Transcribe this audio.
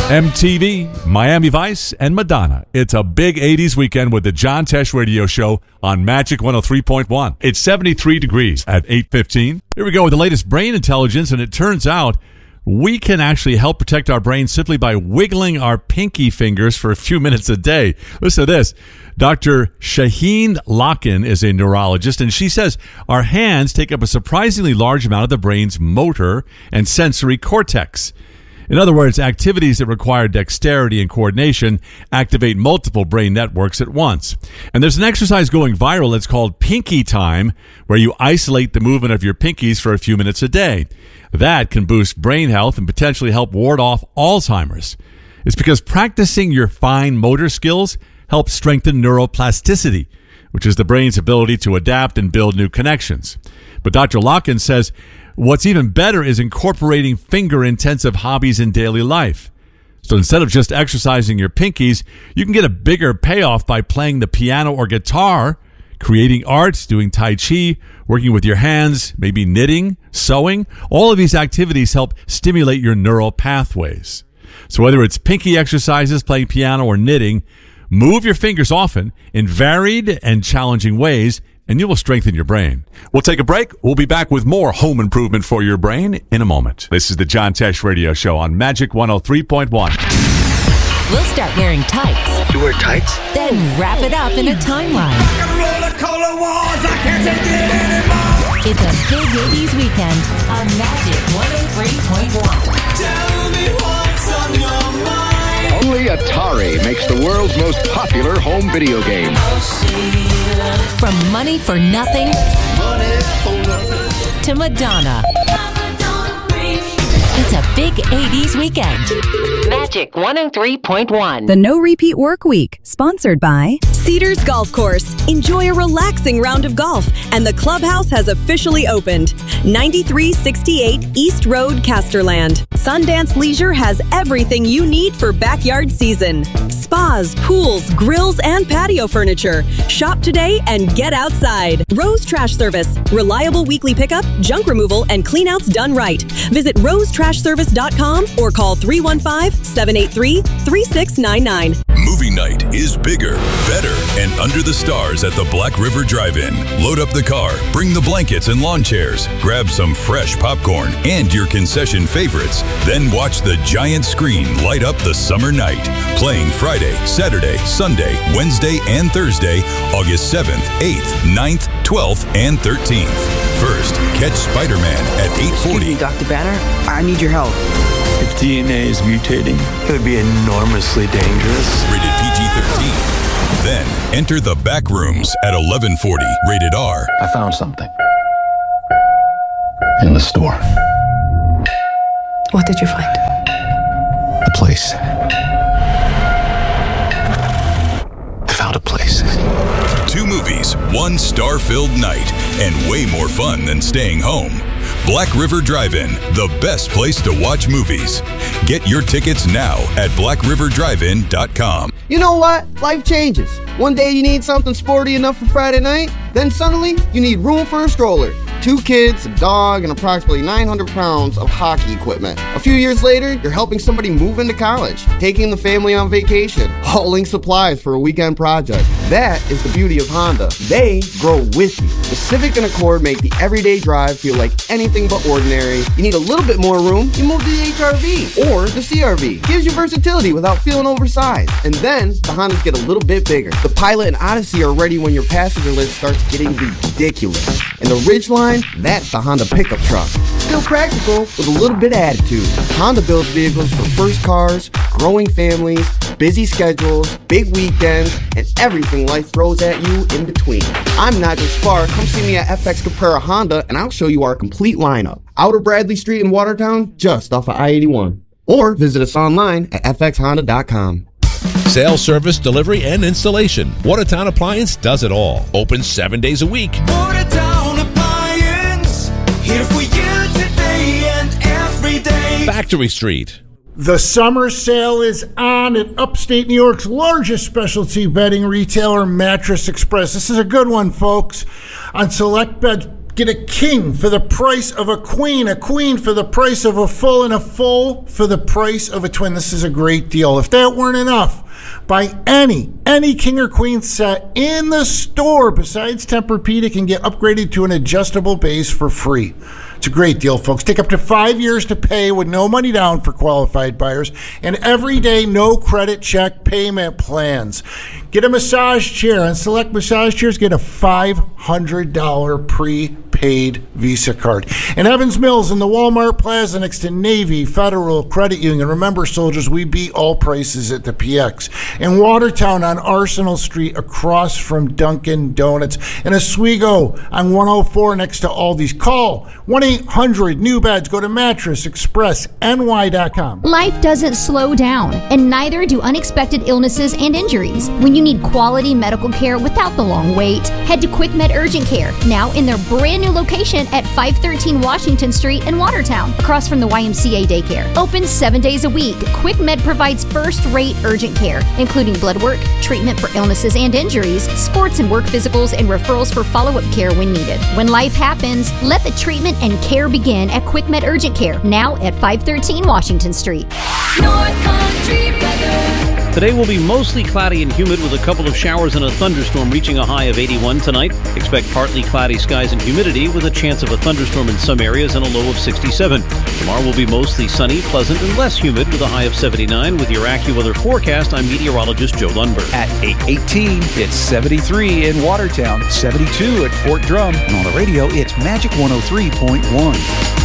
MTV, Miami Vice, and Madonna. It's a big 80s weekend with the John Tesh Radio Show on Magic 103.1. It's 73 degrees at 8:15. Here we go with the latest brain intelligence, and it turns out we can actually help protect our brain simply by wiggling our pinky fingers for a few minutes a day. Listen to this. Dr. Shaheen Locken is a neurologist, and she says our hands take up a surprisingly large amount of the brain's motor and sensory cortex. In other words, activities that require dexterity and coordination activate multiple brain networks at once. And there's an exercise going viral that's called Pinky Time, where you isolate the movement of your pinkies for a few minutes a day. That can boost brain health and potentially help ward off Alzheimer's. It's because practicing your fine motor skills helps strengthen neuroplasticity, which is the brain's ability to adapt and build new connections. But Dr. Locken says what's even better is incorporating finger-intensive hobbies in daily life. So instead of just exercising your pinkies, you can get a bigger payoff by playing the piano or guitar, creating art, doing Tai Chi, working with your hands, maybe knitting, sewing. All of these activities help stimulate your neural pathways. So whether it's pinky exercises, playing piano, or knitting, move your fingers often in varied and challenging ways, and you will strengthen your brain. We'll take a break. We'll be back with more home improvement for your brain in a moment. This is the John Tesh Radio Show on Magic 103.1. We'll start wearing tights. You wear tights? Then wrap it up in a timeline. It's a big 80s weekend on Magic 103.1. Tell me what's on your mind. Only Atari makes the world's most popular home video game. From Money for Nothing to Madonna. It's a big 80s weekend. Magic 103.1. The No Repeat Work Week, sponsored by Cedars Golf Course. Enjoy a relaxing round of golf, and the clubhouse has officially opened. 9368 East Road, Casterland. Sundance Leisure has everything you need for backyard season. Spas, pools, grills, and patio furniture. Shop today and get outside. Rose Trash Service. Reliable weekly pickup, junk removal, and cleanouts done right. Visit rosetrashservice.com or call 315-783-3699. Movie night is bigger, better, and under the stars at the Black River Drive-In. Load up the car, bring the blankets and lawn chairs, grab some fresh popcorn and your concession favorites. Then watch the giant screen light up the summer night. Playing Friday, Saturday, Sunday, Wednesday, and Thursday, August 7th, 8th, 9th, 12th, and 13th. First, catch Spider-Man at 8:40. Excuse me, Dr. Banner, I need your help. If DNA is mutating, it could be enormously dangerous. Rated PG-13. Then, enter the back rooms at 11:40. Rated R. I found something. In the store. What did you find? A place. I found a place. 2 movies, 1 star-filled night, and way more fun than staying home. Black River Drive-In, the best place to watch movies. Get your tickets now at blackriverdrivein.com. You know what? Life changes. One day you need something sporty enough for Friday night, then suddenly you need room for a stroller. 2 kids, a dog, and approximately 900 pounds of hockey equipment. A few years later, you're helping somebody move into college, taking the family on vacation, hauling supplies for a weekend project. That is the beauty of Honda. They grow with you. The Civic and Accord make the everyday drive feel like anything but ordinary. You need a little bit more room, you move to the HR-V or the CR-V. Gives you versatility without feeling oversized. And then, the Hondas get a little bit bigger. The Pilot and Odyssey are ready when your passenger list starts getting ridiculous. And the Ridgeline, that's the Honda pickup truck. Still practical with a little bit of attitude. Honda builds vehicles for first cars, growing families, busy schedules, big weekends, and everything life throws at you in between. I'm Nigel Spar. Come see me at FX Caprera Honda, and I'll show you our complete lineup. Out of Bradley Street in Watertown, just off of I-81. Or visit us online at fxhonda.com. Sales, service, delivery, and installation. Watertown Appliance does it all. Open 7 days a week. Watertown Appliance, here for you today and every day. Factory Street. The summer sale is on at upstate New York's largest specialty bedding retailer, Mattress Express. This is a good one, folks. On select beds, Get a king for the price of a queen for the price of a full, and a full for the price of a twin. This is a great deal. If that weren't enough, buy any king or queen set in the store besides Tempur-Pedic and get upgraded to an adjustable base for free. It's a great deal, folks. Take up to 5 years to pay with no money down for qualified buyers, and everyday no credit check payment plans. Get a massage chair. On select massage chairs, get a $500 prepaid Visa card. And Evans Mills in the Walmart Plaza next to Navy Federal Credit Union. Remember, soldiers, we beat all prices at the PX. In Watertown on Arsenal Street across from Dunkin' Donuts. And Oswego on 104 next to Aldi's. Call 1-800-NEW-BEDS. Go to MattressExpressNY.com. Life doesn't slow down, and neither do unexpected illnesses and injuries. When you need quality medical care without the long wait, head to QuickMed Urgent Care, now in their brand new location at 513 Washington Street in Watertown, across from the YMCA daycare. Open 7 days a week, QuickMed provides first-rate urgent care, including blood work, treatment for illnesses and injuries, sports and work physicals, and referrals for follow-up care when needed. When life happens, let the treatment and care begin at QuickMed Urgent Care, now at 513 Washington Street. North Country weather. Today will be mostly cloudy and humid with a couple of showers and a thunderstorm reaching a high of 81 tonight. Expect partly cloudy skies and humidity with a chance of a thunderstorm in some areas and a low of 67. Tomorrow will be mostly sunny, pleasant, and less humid with a high of 79. With your AccuWeather forecast, I'm meteorologist Joe Lundberg. At 8:18, it's 73 in Watertown, 72 at Fort Drum, and on the radio, it's Magic 103.1.